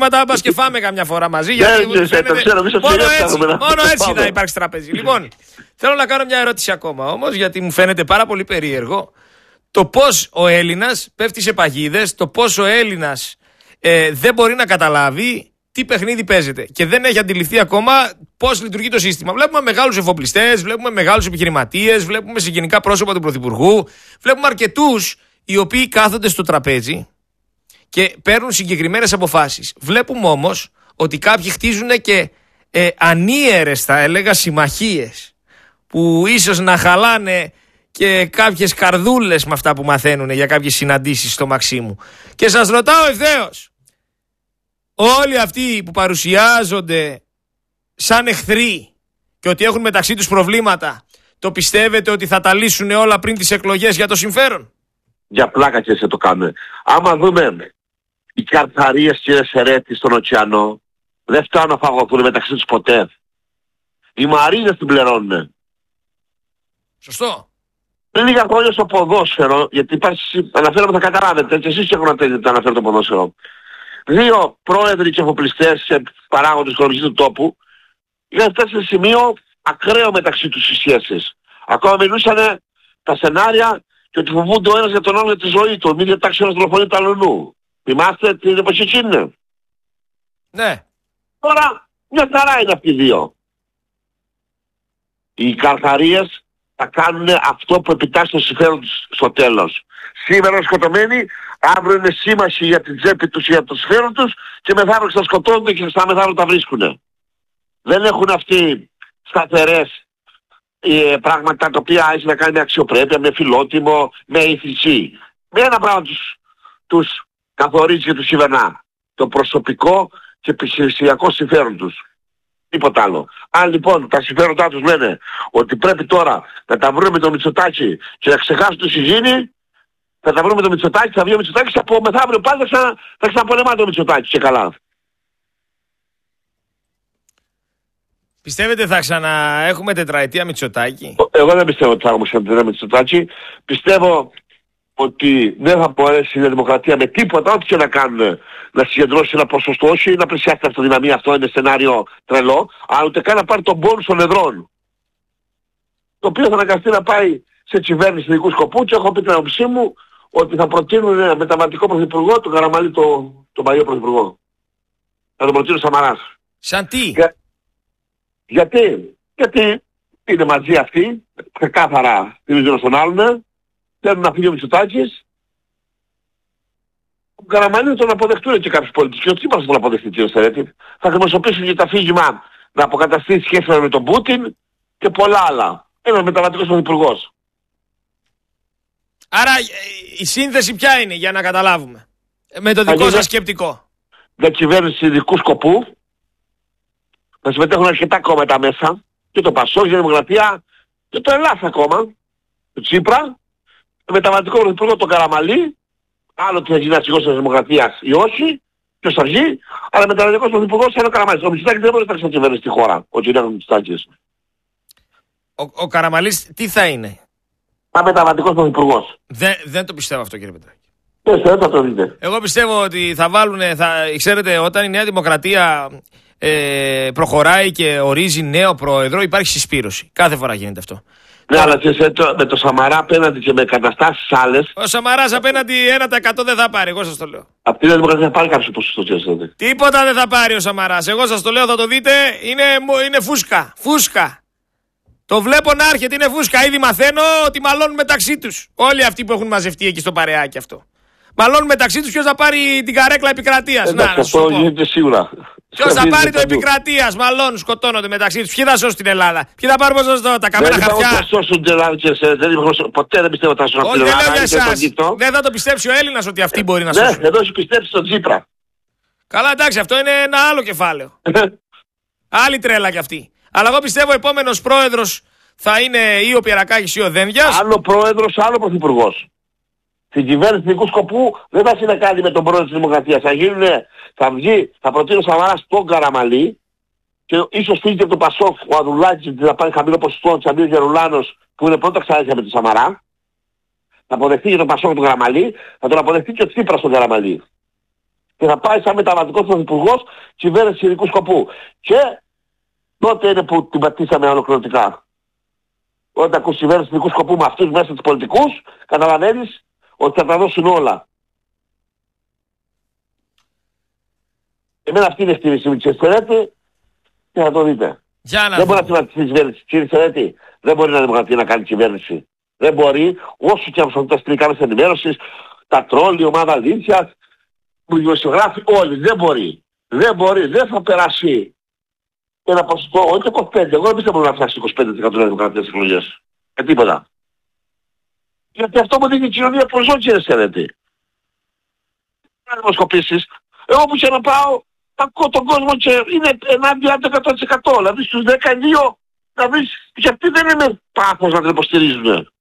μπας και φάμε καμιά φορά μαζί. Μόνο έτσι θα υπάρξει τραπέζι. Λοιπόν, θέλω να κάνω μια ερώτηση ακόμα όμως, γιατί μου φαίνεται πάρα πολύ περίεργο το πώς ο Έλληνας πέφτει σε παγίδες, το πώς ο Έλληνας δεν μπορεί να καταλάβει τι παιχνίδι παίζεται και δεν έχει αντιληφθεί ακόμα πώς λειτουργεί το σύστημα. Βλέπουμε μεγάλους εφοπλιστές, βλέπουμε μεγάλους επιχειρηματίες, βλέπουμε συγγενικά πρόσωπα του Πρωθυπουργού, βλέπουμε αρκετούς οι οποίοι κάθονται στο τραπέζι και παίρνουν συγκεκριμένες αποφάσεις. Βλέπουμε όμως ότι κάποιοι χτίζουν και ανίερες, θα έλεγα, συμμαχίες που ίσως να χαλάνε και κάποιες καρδούλες με αυτά που μαθαίνουν για κάποιες συναντήσεις στο Μαξίμου. Και σας ρωτάω ευθέως, όλοι αυτοί που παρουσιάζονται σαν εχθροί και ότι έχουν μεταξύ τους προβλήματα, το πιστεύετε ότι θα τα λύσουν όλα πριν τις εκλογές για το συμφέρον? Για πλάκα και σε το κάνουμε. Άμα δούμε οι καρθαρίες και οι Σερέτη στον ωκεανό, δεν φτάνουν να φαγωθούν μεταξύ τους ποτέ. Οι μαρίνες την πληρώνουν. Σωστό. Πριν λίγα χρόνια στο ποδόσφαιρο, γιατί υπάρχει, αναφέρομαι, θα καταλάβετε, και εσείς έχουν αναφέρει το ποδόσφαιρο. 2 πρόεδροι και εφοπλιστές σε παράγοντες οικονομικής του τόπου είχαν φτάσει σε σημείο ακραίο μεταξύ τους οι σχέσεις. Ακόμα μιλούσαν τα σενάρια και ότι φοβούνται ο ένας για τον άλλο για τη ζωή του. Μην διατάξει ένας δολοφονεί του αλλού. Θυμάστε την εποχή εκείνη? Ναι. Τώρα μια χαρά είναι αυτοί οι 2. Οι καρχαρίες θα κάνουν αυτό που επιτάσσει το συμφέρον τους στο τέλος. Σήμερα είναι σκοτωμένοι, αύριο είναι σύμμαχοι για την τσέπη τους ή για το συμφέρον τους και μεθαύριο θα σκοτώνονται και στα μεθαύριο τα βρίσκουν. Δεν έχουν αυτοί σταθερές πράγματα τα οποία έχει να κάνει με αξιοπρέπεια, με φιλότιμο, με ηθική. Με ένα πράγμα τους καθορίζει και τους κυβερνά. Το προσωπικό και επιχειρησιακό συμφέρον τους. Τίποτα άλλο. Αν λοιπόν τα συμφέροντά τους λένε ότι πρέπει τώρα να τα βρούμε με το Μητσοτάκη και να ξεχάσουν το Σιζήνη, θα τα βρούμε με το Μητσοτάκη, θα βγει ο Μητσοτάκης, από μεθαύριο πάντα θα ξαναπολεμά το Μητσοτάκη και καλά. Πιστεύετε θα ξαναέχουμε τετραετία Μητσοτάκη? Εγώ δεν πιστεύω ότι θα έχουμε τετραετία Μητσοτάκη. Πιστεύω ότι δεν θα μπορέσει η Δημοκρατία με τίποτα, ό,τι και να κάνουν, να συγκεντρώσει ένα ποσοστό, όχι να πλησιάσει την αυτοδυναμία, αυτό είναι σενάριο τρελό, αλλά ούτε καν να πάρει τον πόνους των εδρών. Το οποίο θα αναγκαστεί να πάει σε κυβέρνηση ειδικού σκοπού και έχω πει την άποψή μου ότι θα προτείνουν ένα μεταβατικό πρωθυπουργό, τον Καραμαλή, τον παλιό πρωθυπουργό. Θα τον προτείνουν Σαμαράς. Σαν τι? Γιατί είναι μαζί αυτοί, ξεκάθαρα θυμίζουν στον άλλον, θέλουν να φύγει ο Μητσοτάκης. Ο Καραμαλή τον αποδεχτούν και κάποιους πολιτικοί, ο Τσίπρας τον αποδεχτεί, κύριε Σερέτη. Θα χρησιμοποιήσουν και το αφήγημα να αποκαταστήσει σχέση με τον Πούτιν και πολλά άλλα. Ένας μεταβατικός πρωθυπουργός. Άρα η σύνθεση ποια είναι, για να καταλάβουμε, με το δικό σας σκεπτικό? Για κυβέρνηση ειδικού σκοπού, να συμμετέχουν αρκετά κόμματα μέσα, και το Πασόκ, η Δημοκρατία, και το Ελλάδα ακόμα, το Τσίπρα, μεταβατικό πρωθυπουργό τον Καραμαλή, άλλο τι θα γίνει αρχηγός της Δημοκρατίας ή όχι, ποιος θα βγει, αλλά μεταβατικός πρωθυπουργός είναι ο Καραμαλής. Ο Μητσοτάκης δεν μπορεί να κυβερνήσει τη χώρα, ο κ. Μητσοτάκης. Ο Καραμαλής τι θα είναι? Μεταβατικός πρωθυπουργός. Δεν το πιστεύω αυτό, κύριε Πετράκη. Δεν θα το δείτε. Εγώ πιστεύω ότι θα βάλουν, ξέρετε, όταν η Νέα Δημοκρατία προχωράει και ορίζει νέο πρόεδρο, υπάρχει συσπήρωση. Κάθε φορά γίνεται αυτό. Ναι, αλλά και με το Σαμαρά απέναντι και με καταστάσεις άλλες. Ο Σαμαράς απέναντι 1% δεν θα πάρει, εγώ σας το λέω. Από τη Νέα Δημοκρατία θα πάρει κάποιο ποσοστό. Τίποτα δεν θα πάρει ο Σαμαράς. Εγώ σας το λέω, θα το δείτε, είναι φούσκα. Φούσκα. Το βλέπω να έρχεται, είναι φούσκα. Ήδη μαθαίνω ότι μαλώνουν μεταξύ τους. Όλοι αυτοί που έχουν μαζευτεί εκεί στο παρεάκι αυτό. Μαλώνουν μεταξύ τους ποιος θα πάρει την καρέκλα επικρατείας. Να αυτό γίνεται σίγουρα. Ποιος θα πάρει το επικρατείας, μαλώνουν, σκοτώνονται μεταξύ τους. Ποιοι θα σώσουν την Ελλάδα? Ποιοι θα πάρουν ποσοστό, τα καμένα χαρτιά? Δεν θα σώσουν την Ελλάδα και ποτέ δεν πιστεύω ότι θα σώσουν την Ελλάδα. Δεν θα το πιστέψει ο Έλληνας ότι αυτοί μπορεί να σώσουν. Ναι, εδώ έχει πιστέψει στον Τσίπρα. Καλά, εντάξει, αυτό είναι ένα άλλο κεφάλαιο. Άλλη τρέλα κι αυτή. Αλλά εγώ πιστεύω ο επόμενος πρόεδρος θα είναι ή ο Πιερακάκης ή ο Δένδιας. Άλλο πρόεδρος, άλλο πρωθυπουργός. Στην κυβέρνηση ειδικού σκοπού δεν θα έχει να κάνει με τον πρόεδρο της Δημοκρατίας. Θα προτείνει ο Σαμαράς τον Καραμαλή και ίσως φύγει και από το Πασόκ ο Αδουλάκης να πάρει χαμηλό ποσοστό, Τσαμπίου Γερουλάνος που είναι πρώτα ξανά με τον Σαμαρά. Θα αποδεχτεί και τον Πασόκ τον Καραμαλή, θα τον αποδεχτεί και ο Τσίπρας τον Καραμαλή. Και θα πάει σαν μεταβατικός πρωθυπουργός κυβέρνηση ειδικού σκοπού. Και τότε είναι που την πατήσαμε ολοκληρωτικά. Όταν ακούς κυβέρνηση ειδικού σκοπού με αυτούς μέσα τους πολιτικούς, καταλαβαίνεις ότι θα τα δώσουν όλα. Εμένα αυτή είναι η εκτίμηση μου, κύριε Σερέτη, και θα το δείτε. Δεν μπορεί να δημοκρατήσει η κυβέρνηση, κύριε Σερέτη. Δεν μπορεί να δημοκρατήσει να κάνει κυβέρνηση. Δεν μπορεί, όσο και αν τα αστυνομικά μέσα ενημέρωσης, τα τρόλ, η ομάδα αλήθειας, οι δημοσιογράφοι, όλοι. Δεν μπορεί. Δεν μπορεί. Δεν θα περάσει ένα ποσοστό, όχι 25. Εγώ δεν πιστεύω να φτάσει 25% να δημοκρατικές εκλογές. Τίποτα. Γιατί αυτό μου δίνει η κοινωνία προσόν, κύριε Σερέτη. Να δημοσκοπήσεις. Εγώ που και να πάω, ακούω τον κόσμο και είναι ενάντια 100%. Δηλαδή στους 12, να βρεις, γιατί δεν είναι πάθος να την υποστηρίζουν.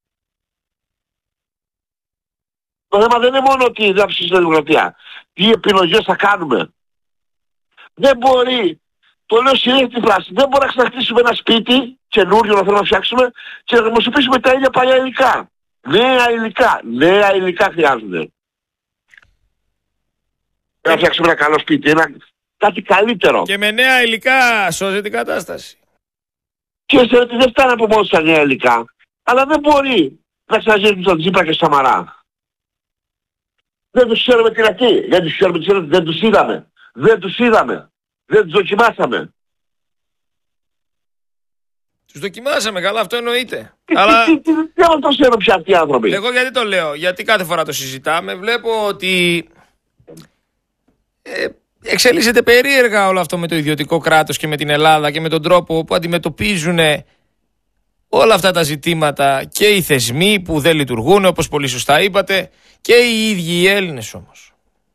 Το θέμα δεν είναι μόνο ότι δεν ψηφίσουμε τη δημοκρατία. Τι επιλογές θα κάνουμε. Δεν μπορεί, το λέω συνέχεια τη φράση, δεν μπορεί να ξαναχτίσουμε ένα σπίτι καινούριο να θέλουμε να φτιάξουμε και να δημοσιοποιήσουμε τα ίδια παλιά υλικά. Νέα υλικά χρειάζονται. Να φτιάξουμε ένα καλό σπίτι, κάτι καλύτερο. Και με νέα υλικά σώζει την κατάσταση. Και ότι δεν φτάνει από μόνο στα νέα υλικά, αλλά δεν μπορεί να ξαναζήσουμε τον Τσίπρα και Σαμαρά. Δεν τους ξέρουμε την αρχή. Δεν τους ξέρουμε την αρχή. Δεν τους είδαμε. Δεν τους δοκιμάσαμε. Τους δοκιμάσαμε, καλά, αυτό εννοείται. Αλλά δεν το ξέρουν πια αυτοί οι άνθρωποι. εγώ γιατί το λέω, γιατί κάθε φορά το συζητάμε, βλέπω ότι εξελίσσεται περίεργα όλο αυτό με το ιδιωτικό κράτος και με την Ελλάδα και με τον τρόπο που αντιμετωπίζουν όλα αυτά τα ζητήματα και οι θεσμοί που δεν λειτουργούν, όπως πολύ σωστά είπατε, και οι ίδιοι οι Έλληνες όμως.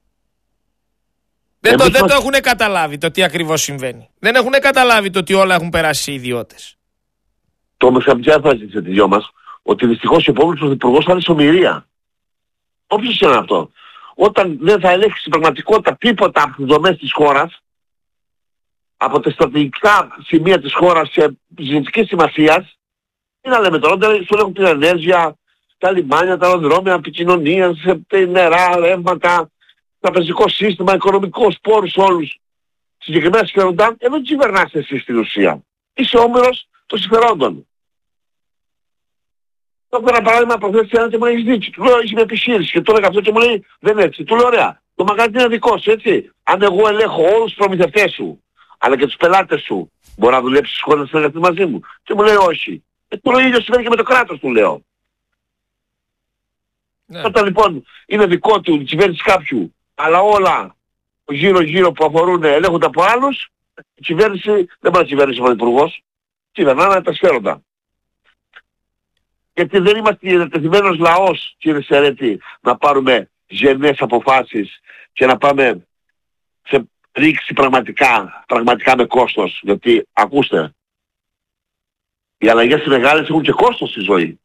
Δεν το έχουν καταλάβει το τι ακριβώς συμβαίνει. Δεν έχουν καταλάβει το ότι όλα έχουν περάσει οι ιδιώτες. Το Μεσαμπτιά θα ζήτησε τη δυο μας, ότι δυστυχώς ο επόμενος πρωθυπουργός θα είναι σωμηρία. Όποιος είναι αυτό. Όταν δεν θα ελέγξει στην πραγματικότητα τίποτα από τις δομές της χώρας, από τα στρατηγικά σημεία της χώρας σε ζητικής σημασίας, τι να λέμε τώρα, όταν σου λέγουν την ενέργεια, τα λιμάνια, τα αεροδρόμια, επικοινωνία, νερά, ρεύματα, τραπεζικό σύστημα, οικονομικό σπόρους όλους συγκεκριμένα συμφέροντα, εδώ κυβερνάς εσύ στην ουσία. Είσαι όμηρος των συμφερόντων. Το ένα παράδειγμα προθέσει ένα και μου λέει: έχεις δίκιο. Του λέω: έχει μια επιχείρηση. Και το έλεγα αυτό και μου λέει: δεν έτσι. Του λέω: ωραία. Το μαγαζί είναι δικό σου, έτσι. Αν εγώ ελέγχω όλους τους προμηθευτές σου, αλλά και τους πελάτες σου, μπορεί να δουλέψεις χωρίς να συνεργαστείς μαζί μου. Και μου λέει: όχι. Το ίδιο συμβαίνει και με το κράτος, του λέω. Ναι. Όταν λοιπόν είναι δικό του, η κυβέρνηση κάποιου, αλλά όλα γύρω-γύρω που αφορούν ελέγχονται από άλλους, η κυβέρνηση δεν μπορεί να κυβερνήσει ο υπουργός. Κυβερνάνε τα σφαίροντα. Γιατί δεν είμαστε διατεθειμένος λαός, κύριε Σερέτη, να πάρουμε γενναίες αποφάσεις και να πάμε σε ρήξη πραγματικά με κόστος. Γιατί, ακούστε, οι αλλαγές οι μεγάλες έχουν και κόστος στη ζωή.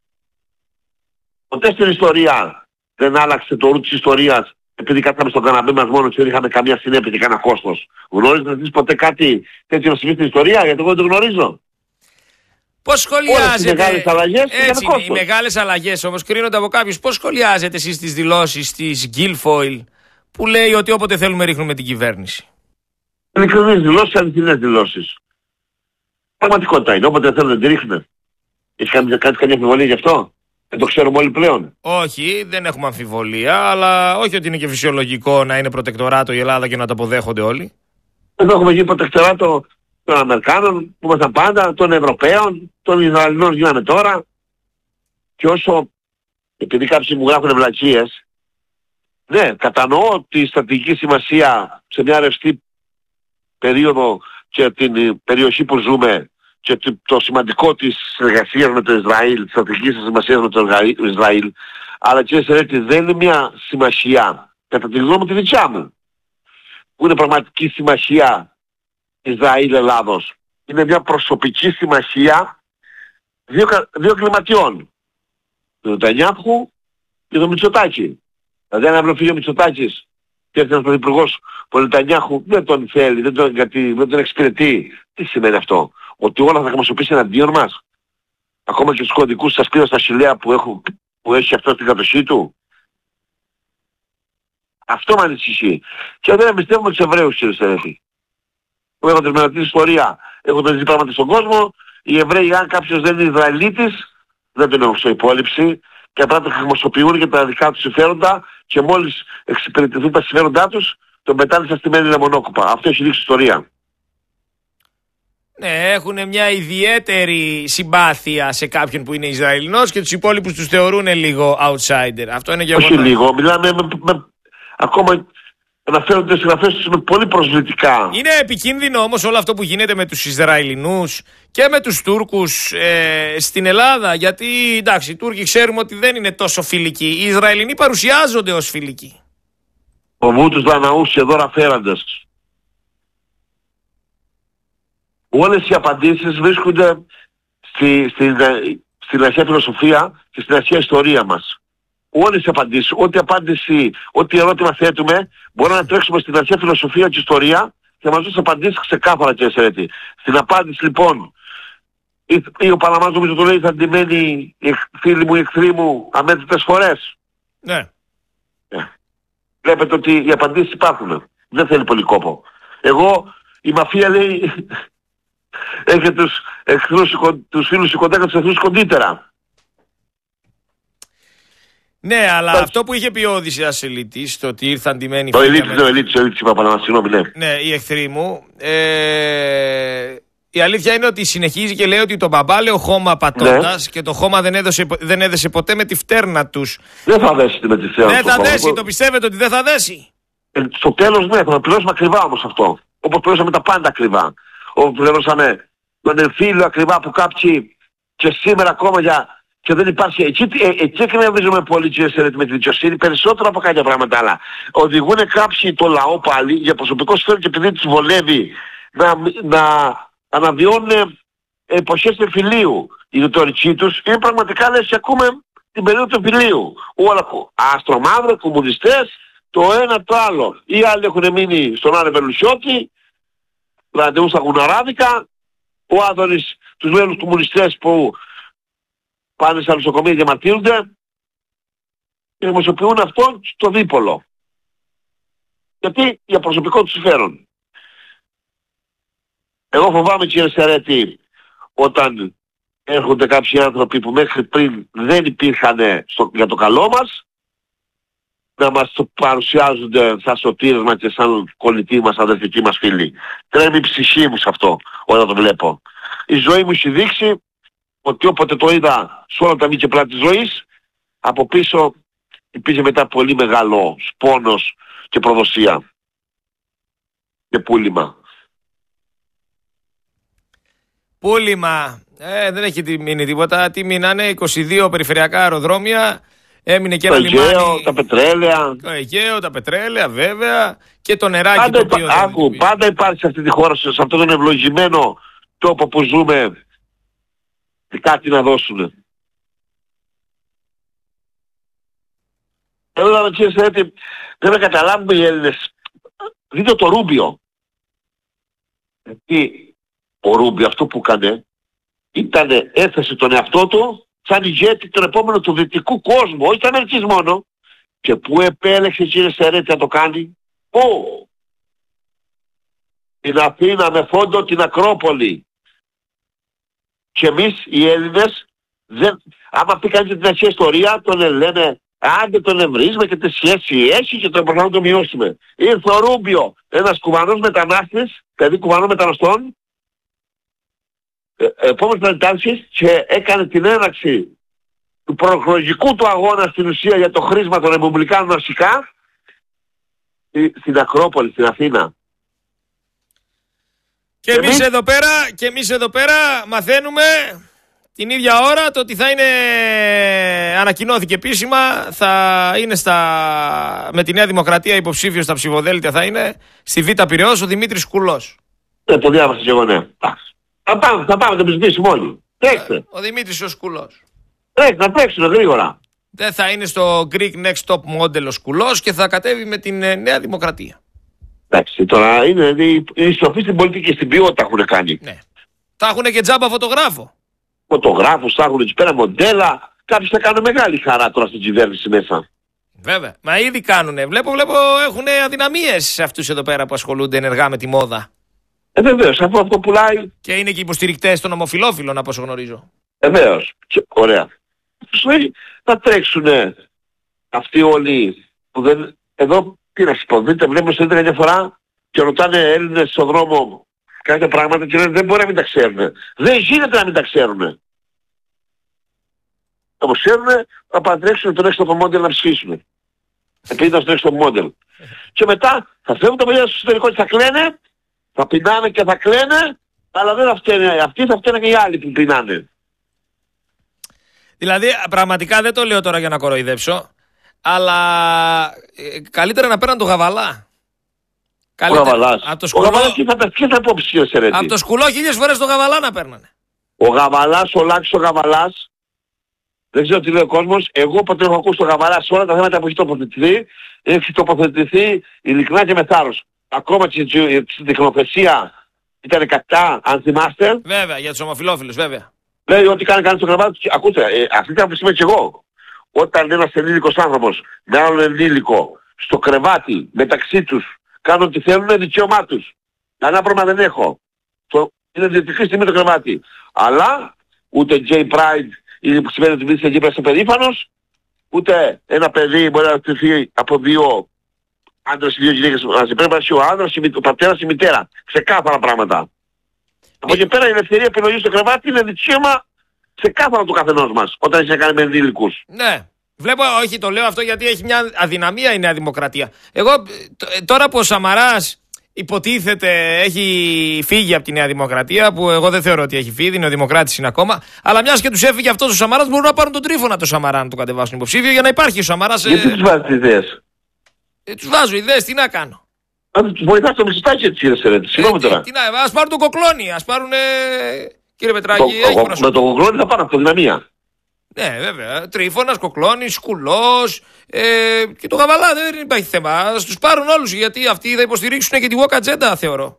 Ποτέ στην ιστορία δεν άλλαξε το ρου της ιστορίας επειδή κάτσαμε στον καναπέ μας μόνο και δεν είχαμε καμία συνέπεια και κανένα κόστος. Γνωρίζετε εσείς ποτέ κάτι τέτοιο να συμβεί στην ιστορία? Γιατί εγώ δεν το γνωρίζω. Πώς σχολιάζετε? Οι μεγάλες αλλαγές οι μεγάλες αλλαγές όμως κρίνονται από κάποιους. Πώς σχολιάζετε εσείς τις δηλώσεις της Guilfoyle που λέει ότι όποτε θέλουμε ρίχνουμε την κυβέρνηση? Ειλικρινές δηλώσεις, αληθινές δηλώσεις. Πραγματικότητα είναι. Όποτε θέλουν τη ρίχνουν. Έχει κάνει καμία αμφιβολία γι' αυτό? Δεν το ξέρουμε όλοι πλέον. Όχι, δεν έχουμε αμφιβολία, αλλά όχι ότι είναι και φυσιολογικό να είναι προτεκτοράτο η Ελλάδα και να το αποδέχονται όλοι. Εδώ έχουμε γίνει προτεκτοράτο των Αμερικάνων που ήμασταν πάντα, των Ευρωπαίων, των Ισραηλινών γίνανε τώρα. Και όσο, επειδή κάποιοι μου γράφουν βλακίες, ναι, κατανοώ τη στρατηγική σημασία σε μια ρευστή περίοδο και την περιοχή που ζούμε και το σημαντικό της συνεργασίας με το Ισραήλ, της στρατηγικής σημασίας με το Ισραήλ, αλλά κύριε Σερέτη, δεν είναι μια συμμαχία, κατά τη γνώμη μου τη δικιά μου, που είναι πραγματική συμμαχία Ισραήλ-Ελλάδος. Είναι μια προσωπική συμμαχία δύο κλιματιών. Του Νετανιάχου και του Μητσοτάκη. Δηλαδή αν αύριο φύγει ο Μητσοτάκης και έρθει ένας πρωθυπουργός που ο Νετανιάχου δεν τον θέλει, δεν τον εξυπηρετεί, τι σημαίνει αυτό? Ότι όλα θα χρησιμοποιήσει εναντίον μας? Ακόμα και τους κωδικούς σας πήρα στα Σιλέα που έχει αυτό στην κατοχή του. Αυτό με ανησυχεί. Και δεν εμπιστεύομαι τους Εβραίους, κύριε Σερέτη. Που έχουν την ιστορία, έχουν δει πράγματα στον κόσμο. Οι Εβραίοι, αν κάποιος δεν είναι Ισραηλίτης, δεν τον έχουν στο υπόλοιψη και απλά το χρησιμοποιούν για τα δικά τους συμφέροντα και μόλις εξυπηρετηθούν τα συμφέροντά τους, τον πετάνε στα στημένη λεμονόκουπα. Αυτό έχει δείξει ιστορία. Ναι, έχουν μια ιδιαίτερη συμπάθεια σε κάποιον που είναι Ισραηλινός και τους υπόλοιπους τους θεωρούν λίγο outsider. Αυτό είναι γεγονός. Όχι λίγο, μιλάμε ακόμα αναφέρονται συγγραφές τους με πολύ προσβλητικά. Είναι επικίνδυνο όμως όλο αυτό που γίνεται με τους Ισραηλινούς και με τους Τούρκους στην Ελλάδα, γιατί εντάξει, οι Τούρκοι ξέρουμε ότι δεν είναι τόσο φιλικοί. Οι Ισραηλινοί παρουσιάζονται ως φιλικοί. Φοβούν τους Δαναούς και δώρα φέραντες. Όλες οι απαντήσεις βρίσκονται στην αρχαία φιλοσοφία και στην αρχαία ιστορία μας. Όλες οι απαντήσεις, ό,τι ερώτημα θέτουμε, μπορούμε να τρέξουμε στην αρχαία φιλοσοφία και ιστορία και να μας δώσει απαντήσεις ξεκάθαρα, κύριε Σερέτη. Στην απάντηση λοιπόν, ο Παλαμάς νομίζω το λέει, θα αντιμένει οι φίλοι μου, οι εχθροί μου αμέτρητες φορές. Ναι. Βλέπετε ότι οι απαντήσεις υπάρχουν. Δεν θέλει πολύ κόπο. Η μαφία λέει, έχει τους φίλους κοντά και τους εχθρούς κοντύτερα. Ναι, αλλά αυτό που είχε πει ο Οδυσσέας Ελίτης, το ότι ήρθαν ντυμένοι... Το Ελίτης είπα Παλαμάς, συγγνώμη, ναι. Ναι, οι εχθροί μου. Η αλήθεια είναι ότι συνεχίζει και λέει ότι το μπαμπάλαιο χώμα πατώντας και το χώμα δεν έδεσε ποτέ με τη φτέρνα τους. Δεν θα δέσει με τη φτέρνα. Δεν θα δέσει, το πιστεύετε ότι δεν θα δέσει? Στο τέλος ναι, θα πληρώσουμε ακριβά όμως αυτό. Όπως πληρώσαμε τα πάντα ακριβά. Όπως πληρώσαμε τον εμφύλιο ακριβά που κάποιοι και σήμερα ακόμα και δεν υπάρχει. Εκεί εκνευρίζουμε πολύ, κύριε Σερέτη, με τη δικαιοσύνη περισσότερο από κάποια πράγματα άλλα. Οδηγούν κάποιοι το λαό πάλι για προσωπικό συμφέρον και επειδή τους βολεύει να αναβιώνουν εποχές του εμφυλίου. Η ρητορική τους είναι πραγματικά, λες, ακούμε την περίοδο του εμφυλίου. Όλα αστρομαύροι, κομμουνιστές, το ένα το άλλο. Οι άλλοι έχουν μείνει στον Άρη Βελουσιώτη, ραντεβού στα Γουναράδικα, ο Άδωνης τους νέους κομμουνιστές που πάνε στα νοσοκομεία και διαμαρτύρονται και δημοσιοποιούν αυτό στο δίπολο. Γιατί για προσωπικό του συμφέρον. Εγώ φοβάμαι, κύριε Σερέτη, όταν έρχονται κάποιοι άνθρωποι που μέχρι πριν δεν υπήρχαν για το καλό μας, να μας το παρουσιάζονται σαν σωτήρισμα και σαν κολλητοί μας, αδερφικοί μας φίλοι. Τρέμει η ψυχή μου σε αυτό όταν το βλέπω. Η ζωή μου έχει δείξει ότι όποτε το είδα σε όλα τα μη και πλάτη της ζωής, από πίσω υπήρχε μετά πολύ μεγάλο πόνος και προδοσία και πούλημα. Πούλημα. Δεν έχει μείνει τίποτα. Τι μείνανε? 22 περιφερειακά αεροδρόμια. Έμεινε και ένα λιμάνι. Το Αιγαίο, τα πετρέλαια. Το Αιγαίο, τα πετρέλαια, βέβαια. Και το νεράκι το οποίο... Πάντα υπάρχει σε αυτή τη χώρα, σε αυτόν τον ευλογημένο τόπο που ζούμε, κάτι να δώσουν. Θέλω να κύριε Σερέτη, δεν με καταλάβουμε οι Έλληνες. Δείτε το Ρούμπιο. Γιατί ο Ρούμπιο αυτό που έκανε ήταν, έθεσε τον εαυτό του σαν ηγέτη τον επόμενο του δυτικού κόσμου, όχι της Αμερικής μόνο. Και πού επέλεξε, κύριε Σερέτη, να το κάνει? Πού? Στην Αθήνα, με φόντο την Ακρόπολη. Και εμείς οι Έλληνες, άμα πει κανείς την αρχαία ιστορία, τον λένε άντε τον ευρύσουμε και τη σχέση έχει και τον προσπαθούμε να το μειώσουμε. Ήρθε ο Ρούμπιο, ένας Κουβανός μετανάστης, παιδί Κουβανών μεταναστών, επόμενος μετανάστης, και έκανε την έναρξη του προεκλογικού του αγώνα στην ουσία για το χρήσμα των Ρεπουμπλικάνων αρχικά στην Ακρόπολη, στην Αθήνα. Και εμείς εδώ πέρα μαθαίνουμε την ίδια ώρα το ότι θα είναι, ανακοινώθηκε επίσημα, θα είναι με τη Νέα Δημοκρατία υποψήφιος στα ψηφοδέλτια, θα είναι στη Β' Πειραιώς ο Δημήτρης Κουλός. Το διάβασα και εγώ, ναι. Θα πάμε, τον ψηφίσουμε όλοι. Τρέξτε. Ο Δημήτρης ο Σκουλός. Να τρέξουν γρήγορα. Δεν θα είναι στο Greek Next Top Model ο Σκουλός και θα κατέβει με την Νέα Δημοκρατία. Εντάξει, τώρα είναι η στροφή στην πολιτική και στην ποιότητα έχουν κάνει. Ναι. Θα έχουν και τζάμπα φωτογράφο. Φωτογράφους, θα έχουν εκεί πέρα μοντέλα. Κάποιοι θα κάνουν μεγάλη χαρά τώρα στην κυβέρνηση μέσα. Βέβαια. Μα ήδη κάνουνε. Βλέπω έχουν αδυναμίες αυτούς εδώ πέρα που ασχολούνται ενεργά με τη μόδα. Βεβαίως, αφού αυτό πουλάει. Και είναι και υποστηρικτές των ομοφυλόφιλων, από όσο γνωρίζω. Βεβαίως. Ωραία. Τους λέει να τρέξουνε αυτοί όλοι που δεν... Εδώ, τι να σας πω, δείτε, βλέπουμε στην καμιά φορά και ρωτάνε Έλληνες στον δρόμο κάποια πράγματα και λένε δεν μπορεί να μην τα ξέρουν. Δεν γίνεται να μην τα ξέρουν. Όπως ξέρουν, θα παντρέξουν τον έξω από μόντελ να ψηφίσουν. Επειδή ήταν στον έξω από μόντελ. Και μετά θα φεύγουν τα παιδιά στο εσωτερικό και θα κλαίνε, θα πεινάνε και θα κλαίνε, αλλά δεν θα φταίνε αυτοί, θα φταίνε και οι άλλοι που πεινάνε. Δηλαδή, πραγματικά δεν το λέω τώρα για να κοροϊδέψω, αλλά καλύτερα να παίρνουν το γαβαλά. Ο Γαβαλάς. Ο Γαβαλάς και θα υπόψη, από το σκουλό 1000 φορές το γαβαλά να παίρνανε. Ο Γαβαλάς, ο Λάκης ο Γαβαλάς, δεν ξέρω τι λέει ο κόσμος, εγώ ποτέ έχω ακούσει τον Γαβαλά σε όλα τα θέματα που έχει τοποθετηθεί ειλικρινά και με θάρρος. Ακόμα και στην τεχνοπεσία ήταν κατά, αν θυμάστε. Βέβαια, για τους ομοφυλόφιλους, βέβαια. Λέει ότι κάνει στο κρεβάτι του. Ακούστε, αυτή την άποψη είμαι και εγώ. Όταν ένας ενήλικος άνθρωπος με άλλον ενήλικο στο κρεβάτι μεταξύ τους κάνουν ό,τι θέλουν, είναι δικαίωμά τους. Κανένα πρόβλημα δεν έχω. Είναι ιδιωτική στιγμή το κρεβάτι. Αλλά ούτε J Pride ή που σημαίνει ότι βρίσκεται εκεί πέρα είσαι περήφανος, ούτε ένα παιδί μπορεί να ρωτηθεί από δύο άντρες ή δύο γυναίκες μαζί. Πρέπει να είσαι ο άντρας, ο πατέρας, η μητέρα. Ξεκάθαρα πράγματα. Από εκεί πέρα η ελευθερία επιλογής στο κρεβάτι είναι δικαίωμα ξεκάθαρα του καθενός μας, όταν έχει να κάνει με ενήλικους. Ναι. Βλέπω, όχι, το λέω αυτό γιατί έχει μια αδυναμία η Νέα Δημοκρατία. Εγώ τώρα που ο Σαμαράς υποτίθεται έχει φύγει από τη Νέα Δημοκρατία, που εγώ δεν θεωρώ ότι έχει φύγει, είναι ο Δημοκράτης είναι ακόμα, αλλά μιας και τους έφυγε αυτός ο Σαμαράς, μπορούν να πάρουν τον Τρίφωνα το Σαμαρά να του κατεβάσουν υποψήφιο για να υπάρχει ο Σαμαράς. Γιατί τους βάζεις ιδέες? Τους βάζω ιδέες, τι να κάνω. Τους βοηθάς το Μητσοτάκη έτσι, ρε. Συγγνώμη τώρα. Ας πάρουν τον Κοκλώνη, ας πάρουν. Κύριε Πετράκη, με τον Κοκλώνη θα πάνε από δυναμία. Ναι, βέβαια. Τρίφωνας, Κοκλώνης, Σκουλός και το Γαβαλά δεν υπάρχει θέμα. Ας τους πάρουν όλους γιατί αυτοί θα υποστηρίξουν και τη Walk Agenda, θεωρώ.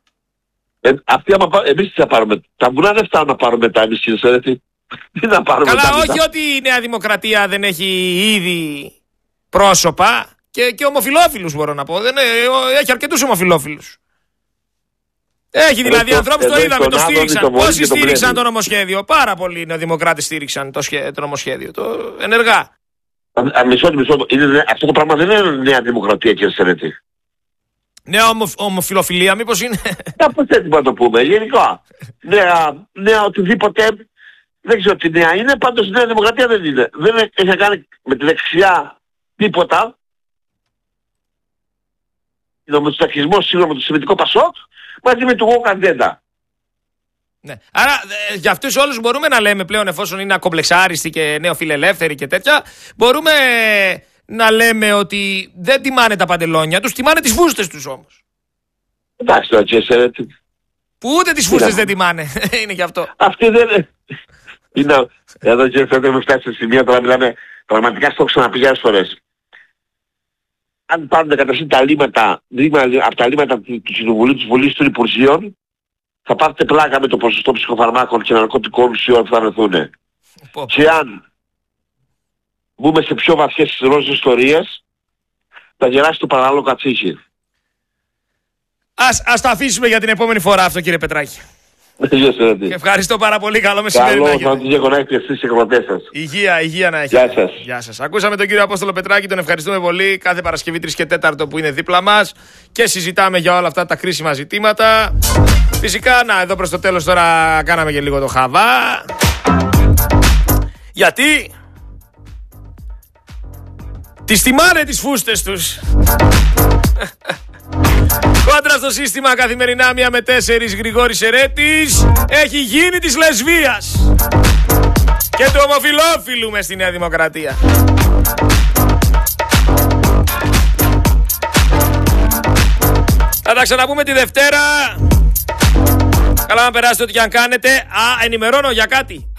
Εμείς τι θα πάρουμε? Τα βουνά δεν φτάνουν να πάρουμε μετά εμείς, τι να πάρουμε. Καλά, όχι ότι η Νέα Δημοκρατία δεν έχει ήδη πρόσωπα και ομοφυλόφιλους μπορώ να πω. Έχει αρκετούς ομοφυλόφιλους. Έχει δηλαδή ανθρώπους, το είδαμε, το στήριξαν. Πόσοι στήριξαν το νομοσχέδιο? Πάρα πολλοί νεοδημοκράτες στήριξαν το νομοσχέδιο, το ενεργά. Μισό. Αυτό το πράγμα δεν είναι Νέα Δημοκρατία, κύριε Σερέτη. Νέα ομοφυλοφιλία, μήπως είναι? Κάπως έτσι να το πούμε, γενικά. Νέα οτιδήποτε, δεν ξέρω τι νέα είναι, πάντως η Νέα Δημοκρατία δεν είναι. Δεν έχει να κάνει με τη δεξιά τίποτα. Ο μητσοτακισμός σύγχρονα με το Σεμιτικό Πασόκ, μαζί με το Walk Agenda. Ναι. Άρα για αυτούς όλους μπορούμε να λέμε πλέον, εφόσον είναι ακομπλεξάριστοι και νεοφιλελεύθεροι και τέτοια, μπορούμε να λέμε ότι δεν τιμάνε τα παντελόνια τους, τιμάνε τις φούστες τους όμως. Εντάξει τώρα κύριε, που ούτε τις φούστες δεν τιμάνε. Είναι γι' αυτό. Αυτή δεν είναι. Εδώ κύριε Σερέτη έχουμε φτάσει σε σημείο, τώρα μιλάμε πραγματικά, στο έχω ξαναπεί πολλές φορές. Αν πάρουν καταρχήν τα λίμματα, από τα λίμματα του Κοινοβουλίου της Βουλής των Υπουργείων, θα πάρετε πλάκα με το ποσοστό ψυχοφαρμάκων και ναρκωτικών ουσιών που θα βρεθούν. Και αν μπούμε σε πιο βαθιές ροζ ιστορίες, θα γεράσει το παράλληλο κατσίχι. Ας τα αφήσουμε για την επόμενη φορά αυτό, κύριε Πετράκη. Ευχαριστώ πάρα πολύ. Καλό μεσημέρι. Καλό, θα τους να έχετε εσείς οι εκδοτές σας. Υγεία να έχετε. Γεια σας. Γεια σας. Ακούσαμε τον κύριο Απόστολο Πετράκη, τον ευχαριστούμε πολύ. Κάθε Παρασκευή 3 και 4 που είναι δίπλα μας και συζητάμε για όλα αυτά τα κρίσιμα ζητήματα. Φυσικά, εδώ προς το τέλος τώρα κάναμε και λίγο το χαβά. Γιατί τις τιμάνε τις φούστες τους. Κόντρα στο σύστημα καθημερινά 1 με 4 Γρηγόρης Σερέτης έχει γίνει της λεσβίας και του ομοφυλόφιλου μες στη Νέα Δημοκρατία. Θα τα ξαναπούμε τη Δευτέρα. Καλά να περάσετε ό,τι και αν κάνετε. Ενημερώνω για κάτι.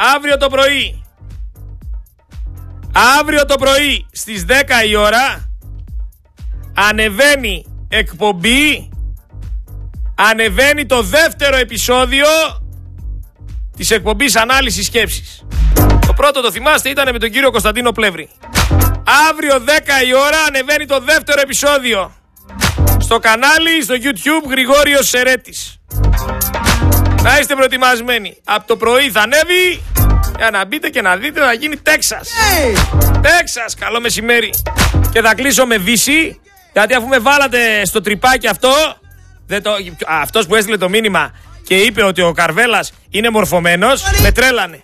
Αύριο το πρωί στις 10 η ώρα ανεβαίνει εκπομπή, ανεβαίνει το δεύτερο επεισόδιο της εκπομπής Ανάλυση Σκέψης. Το πρώτο, το θυμάστε, ήταν με τον κύριο Κωνσταντίνο Πλεύρη. Αύριο 10 η ώρα ανεβαίνει το δεύτερο επεισόδιο. Στο κανάλι, στο YouTube, Γρηγόριος Σερέτης. Να είστε προετοιμασμένοι. Από το πρωί θα ανέβει. Για να μπείτε και να δείτε, θα γίνει Τέξας. Τέξας, καλό μεσημέρι. Και θα κλείσω με Βύση. Γιατί αφού με βάλατε στο τρυπάκι αυτό, αυτός που έστειλε το μήνυμα και είπε ότι ο Καρβέλας είναι μορφωμένος, με τρέλανε.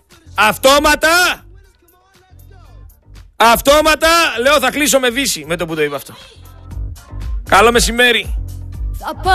Αυτόματα, λέω θα κλείσω με Βύση με το που το είπα αυτό. Καλό μεσημέρι.